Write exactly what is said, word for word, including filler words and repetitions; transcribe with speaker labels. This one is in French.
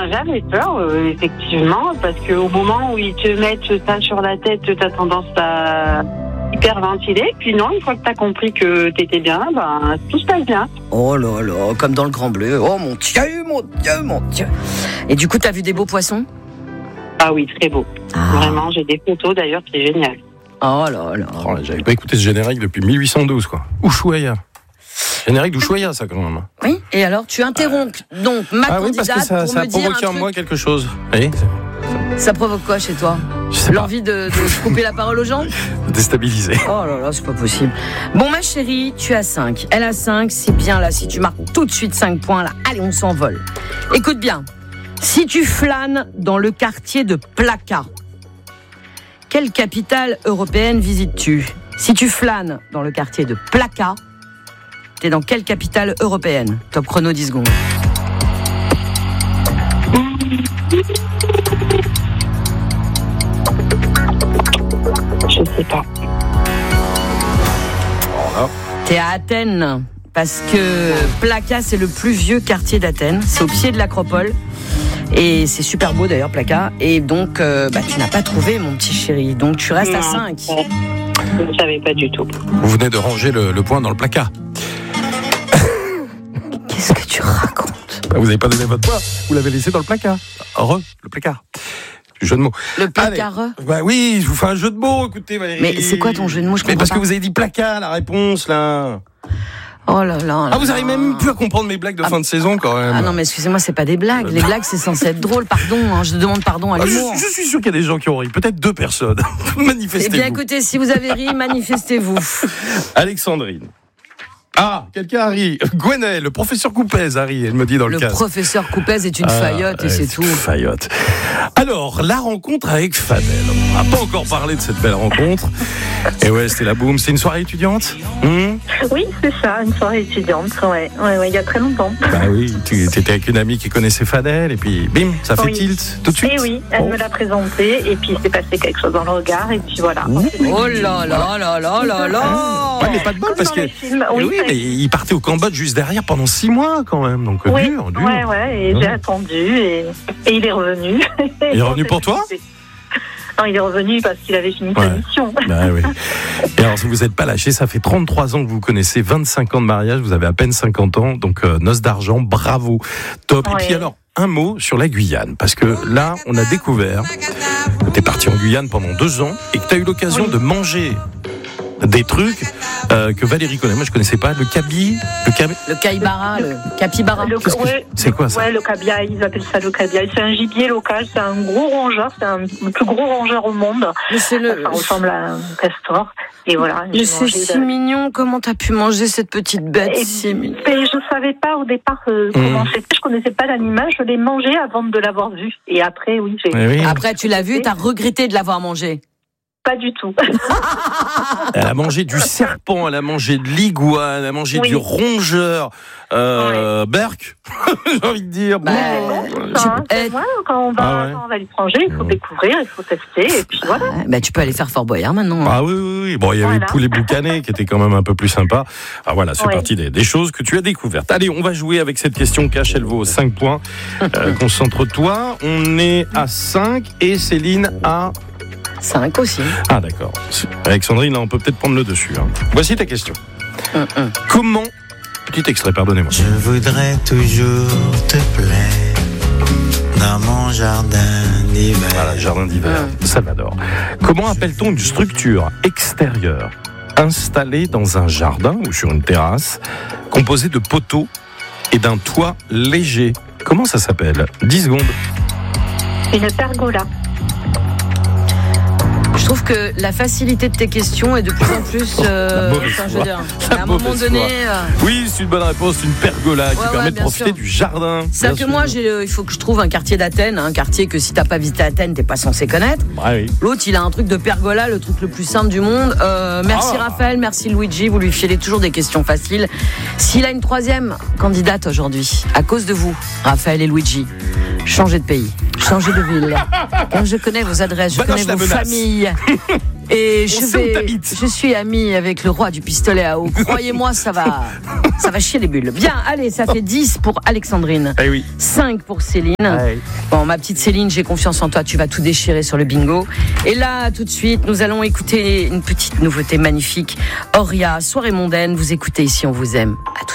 Speaker 1: Ben, j'avais peur, euh, effectivement, parce qu'au moment où ils te mettent ça sur la tête, t'as tendance à hyperventiler. Puis non, une fois que t'as compris que t'étais bien, ben, tout se passe bien.
Speaker 2: Oh là là, comme dans le Grand Bleu. Oh mon Dieu, mon Dieu, mon Dieu. Et du coup, t'as vu des beaux poissons ?
Speaker 1: Ah oui, très beau.
Speaker 2: Ah.
Speaker 1: Vraiment, j'ai des photos d'ailleurs, c'est génial.
Speaker 2: Oh là là.
Speaker 3: Oh là, j'avais pas écouté ce générique depuis mille huit cent douze, quoi. Ushuaïa. Générique d'Ushuaïa, ça, quand même.
Speaker 2: Oui, et alors, tu interromps euh... donc ma
Speaker 3: ah, candidate oui, parce que ça,
Speaker 2: pour
Speaker 3: ça
Speaker 2: me
Speaker 3: a
Speaker 2: dire
Speaker 3: provoqué
Speaker 2: un
Speaker 3: en
Speaker 2: truc.
Speaker 3: moi quelque chose. Oui.
Speaker 2: Ça provoque quoi chez toi ? L'envie de, de couper la parole aux gens ?
Speaker 3: Déstabilisé.
Speaker 2: Oh là là, c'est pas possible. Bon, ma chérie, tu as cinq. Elle a cinq, c'est bien là. Si tu marques tout de suite cinq points, là, allez, on s'envole. Écoute bien. Si tu flânes dans le quartier de Plaka, quelle capitale européenne visites-tu ? Si tu flânes dans le quartier de Plaka, t'es dans quelle capitale européenne ? Top chrono, dix secondes.
Speaker 1: Je sais pas.
Speaker 3: Voilà.
Speaker 2: T'es à Athènes, parce que Plaka, c'est le plus vieux quartier d'Athènes. C'est au pied de l'Acropole. Et c'est super beau d'ailleurs, Plaka. Et donc, euh, bah, tu n'as pas trouvé, mon petit chéri. Donc, tu restes
Speaker 1: non,
Speaker 2: à cinq.
Speaker 1: Je ne savais pas du tout.
Speaker 3: Vous venez de ranger le, le point dans le placard.
Speaker 2: Qu'est-ce que tu racontes ?
Speaker 3: Bah, vous n'avez pas donné votre poids, vous l'avez laissé dans le placard. Re, le placard. Du jeu de mots.
Speaker 2: Le placard.
Speaker 3: Allez. Bah oui, je vous fais un jeu de mots, écoutez Valérie.
Speaker 2: Mais c'est quoi ton jeu de mots ? Je
Speaker 3: Mais
Speaker 2: comprends
Speaker 3: parce
Speaker 2: pas.
Speaker 3: que vous avez dit placard, la réponse, là.
Speaker 2: Oh là là.
Speaker 3: Ah, vous n'arrivez même plus à comprendre mes blagues de
Speaker 2: ah,
Speaker 3: fin de saison, quand même.
Speaker 2: Ah non, mais excusez-moi, c'est pas des blagues. Les blagues, c'est censé être drôle, pardon. Hein, je demande pardon à
Speaker 3: ah,
Speaker 2: l'humour.
Speaker 3: je, je suis sûr qu'il y a des gens qui ont ri. Peut-être deux personnes. Manifestez-vous.
Speaker 2: Eh bien, écoutez, si vous avez ri, manifestez-vous.
Speaker 3: Alexandrine. Ah, quelqu'un a ri. Gwenaël, le professeur Coupez a ri, elle me dit dans le,
Speaker 2: le
Speaker 3: casque.
Speaker 2: Le professeur Coupez est une
Speaker 3: ah,
Speaker 2: faillotte et c'est tout.
Speaker 3: Une faillotte. Alors, la rencontre avec Fadel. On n'a pas encore parlé de cette belle rencontre. Et ouais, c'était la boum. C'est une soirée étudiante hum
Speaker 4: Oui, c'est ça, une soirée étudiante. Ouais, ouais, ouais, il y a très longtemps.
Speaker 3: Bah oui, tu étais avec une amie qui connaissait Fadel et puis bim, ça fait
Speaker 4: oui.
Speaker 3: tilt tout de suite.
Speaker 4: Et oui, elle
Speaker 3: oh.
Speaker 4: me l'a présenté et puis il s'est passé quelque chose dans le regard et puis voilà.
Speaker 2: Ouh. Oh là là là là là là.
Speaker 3: Ouais, mais pas de bol parce que
Speaker 4: oui,
Speaker 3: oui, mais il partait au Cambodge juste derrière pendant six mois quand même, donc
Speaker 4: oui,
Speaker 3: dur, dur.
Speaker 4: Ouais, ouais, et
Speaker 3: ouais.
Speaker 4: j'ai attendu et, et il est revenu.
Speaker 3: Il est revenu pour toi ?
Speaker 4: Non, il est revenu parce qu'il avait fini
Speaker 3: ouais.
Speaker 4: sa mission.
Speaker 3: Bah oui. Et alors, si vous n'êtes pas lâché, ça fait trente-trois ans que vous vous connaissez, vingt-cinq ans de mariage, vous avez à peine cinquante ans, donc euh, noces d'argent, bravo, top. Ouais. Et puis alors, un mot sur la Guyane, parce que là, on a découvert que tu es parti en Guyane pendant deux ans et que tu as eu l'occasion oui. de manger des trucs euh, que Valérie connaît. Moi, je connaissais pas. Le cabi, le cabi...
Speaker 2: Le caïbara, le capybara.
Speaker 4: Le, ouais,
Speaker 3: c'est quoi ça ?
Speaker 4: Ouais, le cabia, ils appellent ça le cabia. C'est un gibier local, c'est un gros rongeur, c'est un, le plus gros rongeur au monde.
Speaker 2: Mais c'est le...
Speaker 4: Ça ressemble à un castor. Et voilà.
Speaker 2: Mais c'est si de... mignon. Comment t'as pu manger cette petite bête
Speaker 4: et,
Speaker 2: si mignon.
Speaker 4: Et je savais pas au départ euh, mmh. comment c'était. Je connaissais pas l'animal. Je l'ai mangé avant de l'avoir vu. Et après, oui, j'ai.
Speaker 3: Oui.
Speaker 2: Après, tu l'as vu, t'as regretté de l'avoir mangé.
Speaker 4: Pas du tout.
Speaker 3: Elle a mangé du serpent, elle a mangé de l'iguane, elle a mangé oui. du rongeur, euh, ouais. berk, j'ai envie de dire.
Speaker 4: Bah, bon, ça, hein, c'est moi, quand on va, ah ouais. quand on va à l'étranger, il faut ouais. découvrir, il faut tester, et puis voilà.
Speaker 2: Bah, tu peux aller faire Fort Boyard maintenant.
Speaker 3: Ah oui, oui, oui. Bon, il y avait voilà. le poulet boucané qui était quand même un peu plus sympa. Ah voilà, c'est ouais. parti des, des choses que tu as découvertes. Allez, on va jouer avec cette question cache, elle vaut cinq points. Euh, concentre-toi, on est à cinq et Céline à...
Speaker 2: cinq aussi.
Speaker 3: Ah d'accord. Alexandrine, là on peut peut-être prendre le dessus. Hein. Voici ta question. Hum, hum. Comment... Petit extrait, pardonnez-moi.
Speaker 5: Je voudrais toujours te plaire dans mon jardin d'hiver.
Speaker 3: Voilà, jardin d'hiver, hum. Salvador. Comment appelle-t-on une structure extérieure installée dans un jardin ou sur une terrasse, composée de poteaux et d'un toit léger? Comment ça s'appelle? dix secondes.
Speaker 4: Une pergola.
Speaker 2: Je trouve que la facilité de tes questions est de plus en plus. Euh, enfin, je veux dire, à un moment donné. Euh...
Speaker 3: Oui, c'est une bonne réponse, une pergola qui
Speaker 2: ouais,
Speaker 3: permet
Speaker 2: ouais,
Speaker 3: de profiter
Speaker 2: sûr.
Speaker 3: du jardin.
Speaker 2: C'est que sûr. moi, j'ai, euh, il faut que je trouve un quartier d'Athènes, un quartier que si t'as pas visité Athènes, t'es pas censé connaître.
Speaker 3: Ouais, oui.
Speaker 2: L'autre, il a un truc de pergola, le truc le plus simple du monde. Euh, merci ah. Raphaël, merci Luigi, vous lui filez toujours des questions faciles. S'il a une troisième candidate aujourd'hui, à cause de vous, Raphaël et Luigi, changez de pays, changez de ville. Car je connais vos adresses, je
Speaker 3: Baloche
Speaker 2: connais vos familles. Et je, vais, je suis amie avec le roi du pistolet à eau. Croyez-moi, ça va, ça va chier les bulles. Bien, allez, ça fait dix pour Alexandrine.
Speaker 3: Eh oui.
Speaker 2: cinq pour Céline.
Speaker 3: Eh oui.
Speaker 2: Bon, ma petite Céline, j'ai confiance en toi, tu vas tout déchirer sur le bingo. Et là, tout de suite, nous allons écouter une petite nouveauté magnifique. Auria, Soirée mondaine, vous écoutez Ici on vous aime. À